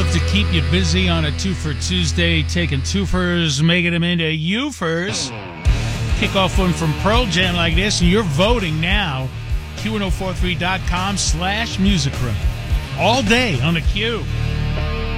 to keep you busy on a two-for Tuesday, taking twofers, making them into youfers. Kick off one from Pearl Jam like this, and you're voting now. Q1043.com/Music Room. All day on the Q.